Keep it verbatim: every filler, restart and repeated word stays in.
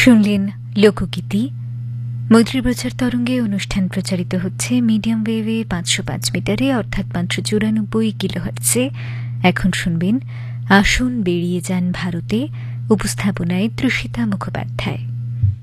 শুনলেন লোকগীতি। মৈত্রী প্রচার তরঙ্গে অনুষ্ঠান প্রচারিত হচ্ছে মিডিয়াম ওয়েভে পাঁচশো পাঁচ মিটারে অর্থাৎ পাঁচশো চুরানব্বই কিলোহার্টজে। এখন শুনবেন আসুন বেরিয়ে যান ভারতে, উপস্থাপনায় তৃষিতা মুখোপাধ্যায়।